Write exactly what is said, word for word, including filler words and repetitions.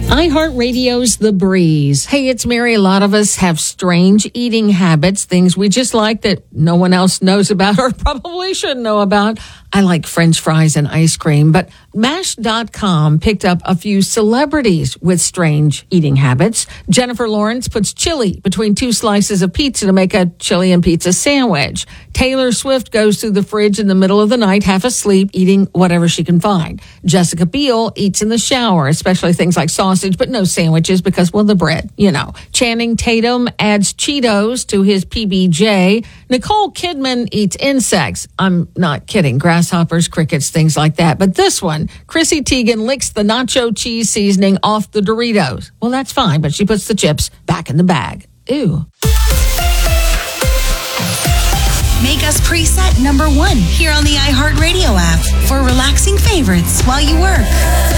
iHeartRadio's The Breeze. Hey, it's Mary. A lot of us have strange eating habits, things we just like that no one else knows about or probably shouldn't know about. I like French fries and ice cream, but MASH dot com picked up a few celebrities with strange eating habits. Jennifer Lawrence puts chili between two slices of pizza to make a chili and pizza sandwich. Taylor Swift goes through the fridge in the middle of the night, half asleep, eating whatever she can find. Jessica Biel eats in the shower, especially things like sausage, but no sandwiches because, well, the bread, you know. Channing Tatum adds Cheetos to his P B J. Nicole Kidman eats insects. I'm not kidding. Grasshoppers, crickets, things like that. But this one, Chrissy Teigen licks the nacho cheese seasoning off the Doritos. Well, that's fine, but she puts the chips back in the bag. Ew. Make us preset number one here on the iHeartRadio app for relaxing favorites while you work.